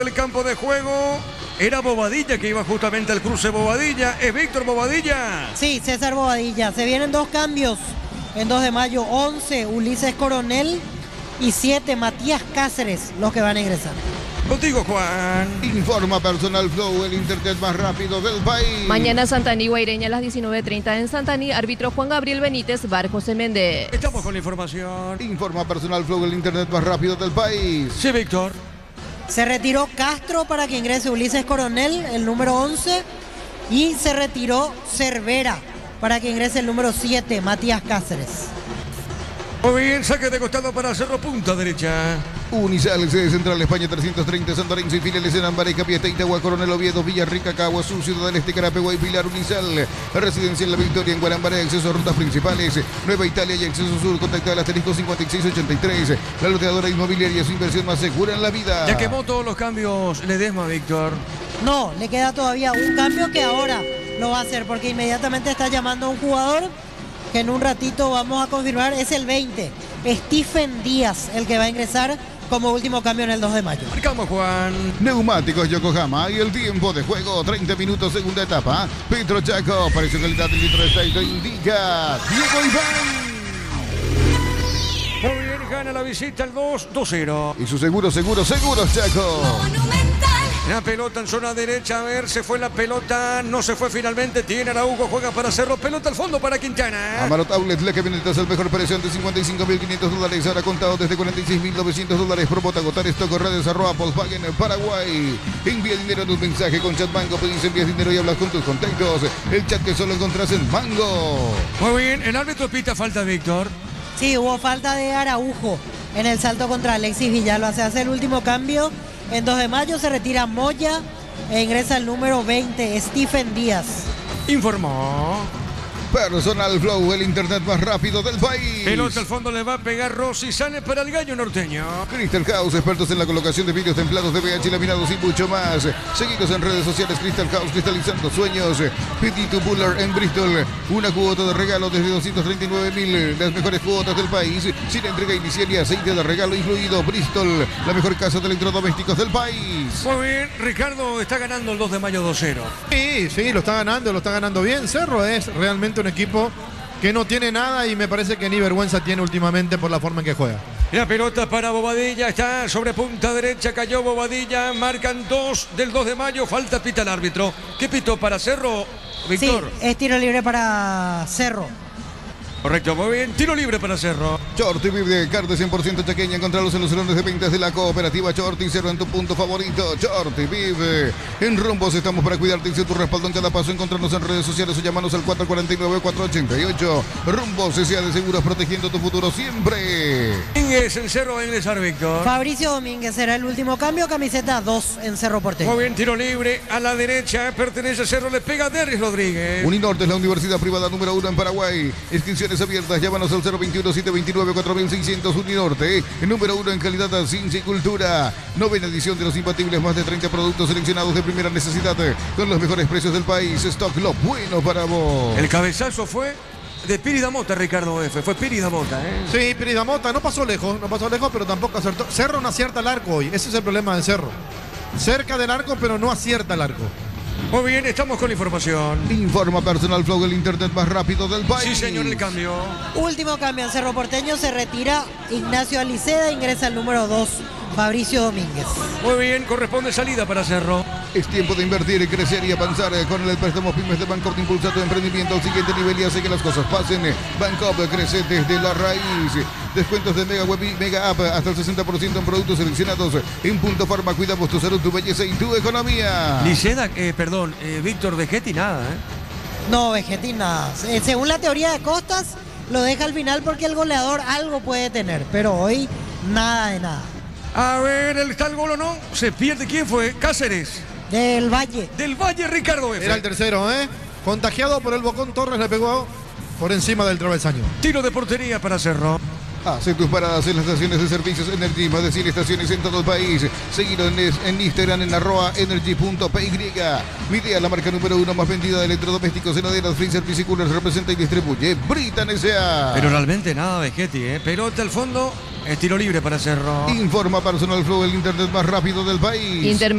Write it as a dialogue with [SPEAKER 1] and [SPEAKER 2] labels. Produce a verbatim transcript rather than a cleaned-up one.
[SPEAKER 1] El campo de juego era Bobadilla, que iba justamente al cruce Bobadilla. ¿Es Víctor Bobadilla?
[SPEAKER 2] Sí, César Bobadilla. Se vienen dos cambios en dos de mayo. once, Ulises Coronel. Y siete, Matías Cáceres, los que van a ingresar.
[SPEAKER 1] Contigo, Juan.
[SPEAKER 3] Informa Personal Flow, el internet más rápido del país.
[SPEAKER 4] Mañana Santaní, Guaireña a las diecinueve treinta en Santaní. Árbitro Juan Gabriel Benítez, Bar José Méndez.
[SPEAKER 1] Estamos con la información.
[SPEAKER 3] Informa Personal Flow, el internet más rápido del país.
[SPEAKER 1] Sí, Víctor.
[SPEAKER 2] Se retiró Castro para que ingrese Ulises Coronel, el número once. Y se retiró Cervera para que ingrese el número siete, Matías Cáceres.
[SPEAKER 1] Muy bien, saque de costado para Cerro, punta derecha.
[SPEAKER 3] Unisal, sede central, España trescientos treinta, Santarense y filiales en Ambaray, Capieta, Itagua, Coronel Oviedo, Villarrica, Caguazú, Ciudad del Este, Carapeguá y Pilar. Unisal, residencia en La Victoria, en Guarambaré, acceso a rutas principales, Nueva Italia y acceso sur, contacta al asterisco cincuenta y seis ochenta y tres. La loteadora inmobiliaria, su inversión más segura en la vida.
[SPEAKER 1] Ya quemó todos los cambios Ledesma, Víctor.
[SPEAKER 2] No, le queda todavía un cambio que ahora lo va a hacer, porque inmediatamente está llamando a un jugador que en un ratito vamos a confirmar. Es el veinte, Stephen Díaz, el que va a ingresar como último cambio en el dos de mayo.
[SPEAKER 1] Marcamos, Juan.
[SPEAKER 3] Neumáticos Yokohama y el tiempo de juego, treinta minutos, segunda etapa. Petro Chaco, precio calidad del litro de aceite indica Diego Iván.
[SPEAKER 1] Muy bien, gana la visita el dos cero.
[SPEAKER 3] Y su seguro, seguro, seguro, Chaco.
[SPEAKER 1] La pelota en zona derecha, a ver, se fue la pelota, no se fue finalmente, tiene Araujo, juega para Cerro, pelota al fondo para Quintana.
[SPEAKER 3] Amarot Outlet, la camioneta es el mejor precio ante cincuenta y cinco mil quinientos dólares, ahora contado desde cuarenta y seis mil novecientos dólares. Promota agotar estoco, redes arroba Volkswagen Paraguay. Envía dinero en un mensaje con Chat Mango, pedís envías dinero y hablas con tus contactos. El chat que solo encontrás en Mango.
[SPEAKER 1] Muy bien, el árbitro pita falta, Víctor.
[SPEAKER 2] Sí, hubo falta de Araujo en el salto contra Alexis Villalba. Se hace el último cambio. En dos de mayo se retira Moya e ingresa el número veinte, Stephen Díaz.
[SPEAKER 1] Informó.
[SPEAKER 3] Personal Flow, el internet más rápido del país.
[SPEAKER 1] Pelota al fondo le va a pegar Rossi, sale para el gallo norteño.
[SPEAKER 3] Crystal House, expertos en la colocación de vidrios templados de V H laminados y mucho más. Seguidos en redes sociales, Crystal House, cristalizando sueños. Petit Buller en Bristol, una cuota de regalo desde doscientos treinta y nueve mil, las mejores cuotas del país, sin entrega inicial y aceite de regalo incluido. Bristol, la mejor casa de electrodomésticos del país.
[SPEAKER 1] Muy bien, Ricardo está ganando el dos de mayo dos cero.
[SPEAKER 5] Sí, sí, lo está ganando, lo está ganando bien. Cerro es realmente un equipo que no tiene nada y me parece que ni vergüenza tiene últimamente por la forma en que juega.
[SPEAKER 1] La pelota para Bobadilla, está sobre punta derecha, cayó Bobadilla, marcan dos del dos de mayo, falta pita el árbitro. ¿Qué pitó para Cerro, Víctor?
[SPEAKER 2] Sí, es tiro libre para Cerro.
[SPEAKER 1] Correcto, muy bien, tiro libre para Cerro.
[SPEAKER 3] Shorty Vive, carne cien por ciento chaqueña, encontrarlos en los salones de ventas de la cooperativa Shorty, Cerro en tu punto favorito. Shorty Vive. En Rumbos estamos para cuidarte y ser tu respaldo en cada paso. Encontrarnos en redes sociales o llamanos al cuatro cuatro nueve, cuatro ocho ocho. Rumbos, S A de Seguros, protegiendo tu futuro siempre.
[SPEAKER 1] Domínguez en Cerro va a ingresar, Víctor.
[SPEAKER 2] Fabricio Domínguez será el último cambio, camiseta dos en Cerro Porteño.
[SPEAKER 1] Muy bien, tiro libre a la derecha, pertenece a Cerro, le pega a Derris Rodríguez.
[SPEAKER 3] Uninorte es la universidad privada número uno en Paraguay. Inscripciones abiertas, llámanos al cero veintiuno, setecientos veintinueve, cuatro mil seiscientos. Uninorte, número uno en calidad, ciencia y cultura. Novena edición de Los Imbatibles, más de treinta productos seleccionados de primera necesidad con los mejores precios del país. Stock, lo bueno para vos.
[SPEAKER 1] El cabezazo fue de Piri Damota, Ricardo F. Fue Piri Damota, ¿eh?
[SPEAKER 5] Sí, Piri Damota no pasó lejos, no pasó lejos, pero tampoco acertó. Cerro no acierta el arco hoy, ese es el problema de Cerro. Cerca del arco, pero no acierta el arco.
[SPEAKER 1] Muy bien, estamos con la información.
[SPEAKER 3] Informa Personal Flow, el internet más rápido del país.
[SPEAKER 1] Sí, señor, el cambio.
[SPEAKER 2] Último cambio en Cerro Porteño, se retira Ignacio Aliceda, ingresa el número dos, Fabricio Domínguez.
[SPEAKER 1] Muy bien, corresponde salida para Cerro.
[SPEAKER 3] Es tiempo de invertir, crecer y avanzar con el préstamo Pymes de Bancorp. Impulsa tu emprendimiento al siguiente nivel y hace que las cosas pasen. Bancorp crece desde la raíz. Descuentos de Mega Web y Mega App hasta el sesenta por ciento en productos seleccionados. En Punto Farma cuidamos tu salud, tu belleza y tu economía.
[SPEAKER 1] Liceda, eh, perdón, eh, Víctor Vegetti, nada, ¿eh?
[SPEAKER 2] No, Vegetti nada. Eh, según la teoría de Costas, lo deja al final porque el goleador algo puede tener, pero hoy nada de nada.
[SPEAKER 1] A ver, ¿está el gol o no? Se pierde. ¿Quién fue? Cáceres.
[SPEAKER 2] Del Valle.
[SPEAKER 1] Del Valle, Ricardo F.
[SPEAKER 5] Era el tercero, ¿eh? Contagiado por el Bocón Torres, le pegó por encima del travesaño.
[SPEAKER 1] Tiro de portería para Cerro.
[SPEAKER 3] Hace tus paradas en las estaciones de servicios Energy, más de cien estaciones en todo el país. Seguido en, en Instagram en arroba energy punto p y. Midea, la marca número uno más vendida de electrodomésticos, heladeras, freezer, piscicoolers, representa y distribuye Britan S A.
[SPEAKER 1] Pero realmente nada, Vegetti, ¿eh? Pelota al fondo Es tiro libre para Cerro.
[SPEAKER 3] Informa Personal Flow, el internet más rápido del país.
[SPEAKER 4] Inter